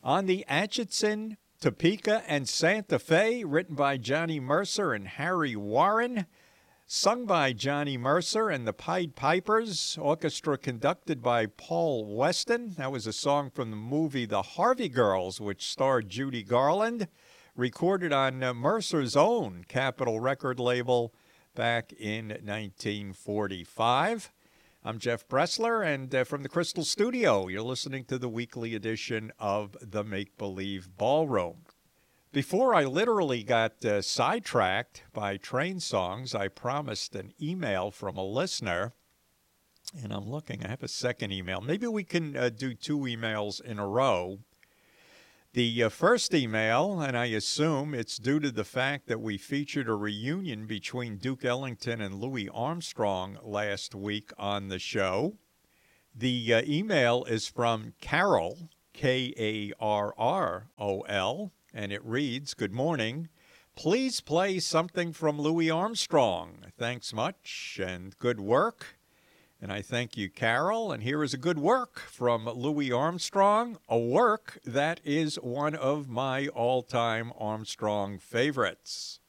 On the Atchison, Topeka, and Santa Fe, written by Johnny Mercer and Harry Warren, sung by Johnny Mercer and the Pied Pipers, orchestra conducted by Paul Weston. That was a song from the movie The Harvey Girls, which starred Judy Garland, recorded on Mercer's own Capitol record label back in 1945. I'm Jeff Bressler, and from the Crystal Studio, you're listening to the weekly edition of the Make Believe Ballroom. Before I literally got sidetracked by train songs, I promised an email from a listener, and I'm looking. I have a second email. Maybe we can do two emails in a row. The first email, and I assume it's due to the fact that we featured a reunion between Duke Ellington and Louis Armstrong last week on the show. The email is from Carol, Karrol, and it reads, "Good morning. Please play something from Louis Armstrong. Thanks much and good work." And I thank you, Carol. And here is a good work from Louis Armstrong, a work that is one of my all-time Armstrong favorites.